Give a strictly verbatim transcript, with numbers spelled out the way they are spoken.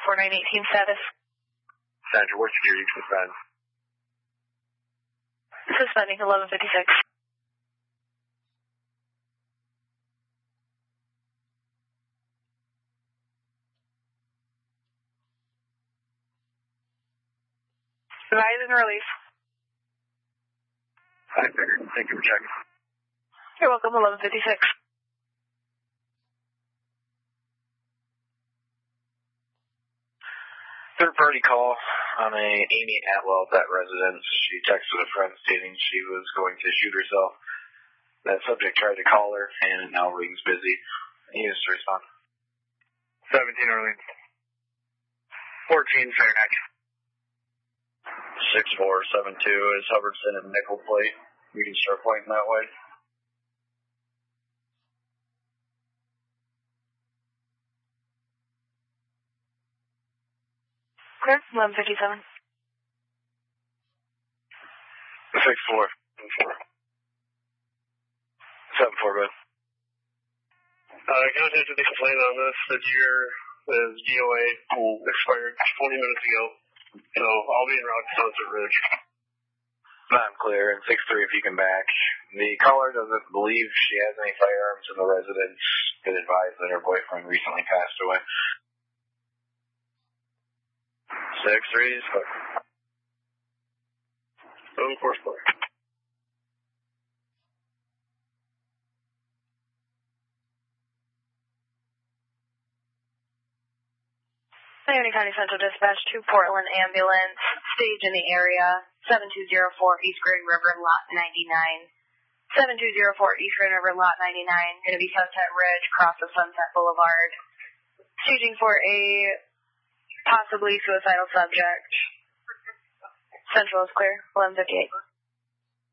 four nine eighteen status. Sandra, what security suspend? Suspending eleven fifty-six. Rise and release. I figured. Thank you for checking. You're welcome, eleven fifty-six. Third party call on a Amy Atwell at that residence. She texted a friend stating she was going to shoot herself. That subject tried to call her, and it now rings busy. He needs to respond. seventeen Orleans. fourteen Fairneck. six four seven two is Hubbardson at Nickel Plate. We can start pointing that way. Clear, eleven fifty-seven. six four. seven four, good. Uh, I contacted the complaint on this that your uh, D O A expired twenty minutes ago, so I'll be en route to Sunset Ridge. I'm clear, and six three if you can back. The caller doesn't believe she has any firearms in the residence. Been advised that her boyfriend recently passed away. six three is clear. seven four four. Miami County Central Dispatch to Portland Ambulance. Stage in the area. seven two zero four East Green River, Lot ninety-nine. seven two zero four East Green River, Lot ninety-nine. Going to be Sunset Ridge, cross of Sunset Boulevard. Staging for a possibly suicidal subject. Central is clear. eleven fifty-eight.